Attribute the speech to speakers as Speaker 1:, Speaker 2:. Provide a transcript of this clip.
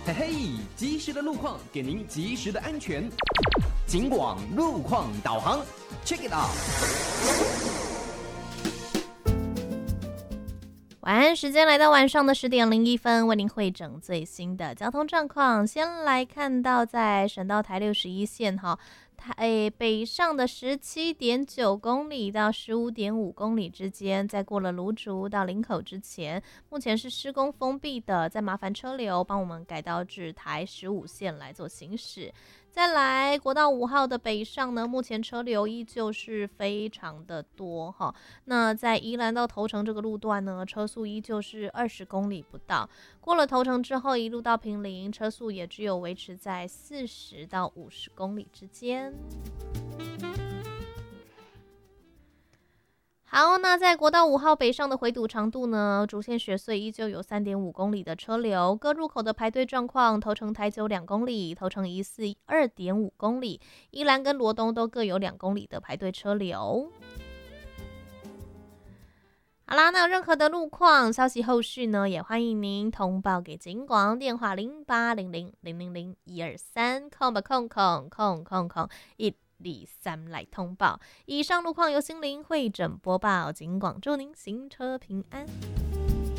Speaker 1: 嘿嘿，及时的路况给您及时的安全。警广路况导航 ，Check it out。
Speaker 2: 晚安时间来到晚上的10:01，为您汇整最新的交通状况。先来看到在省道台61线北上的17.9公里到15.5公里之间，在过了芦竹到林口之前，目前是施工封闭的，再麻烦车流帮我们改道至台15线来做行驶。再来国道5号的北上呢，目前车流依旧是非常的多哈。那在宜兰到头城这个路段呢，车速依旧是20公里不到。过了头城之后，一路到坪林，车速也只有维持在40到50公里之间。好，那在国道5号北上的回堵长度呢，主线雪隧依旧有3.5公里的车流，各入口的排队状况，头城台9公里，头城宜4 2.5公里，宜兰跟罗东都各有2公里的排队车流。好啦，那有任何的路况消息后续呢，也欢迎您通报给警广，电话0800000123，空吧空空空空空123来通报。以上路况由心灵会诊播报，警广祝您行车平安。